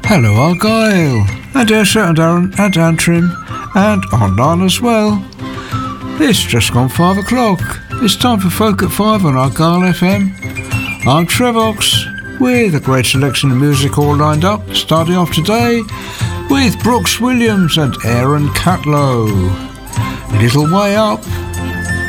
Hello Argyle, and Esha and Aaron and Antrim, and online as well. It's just gone 5 o'clock. It's time for Folk at 5 on Argyle FM. I'm Trevox, with a great selection of music all lined up, starting off today with Brooks Williams and Aaron Cutlow. Little Way Up.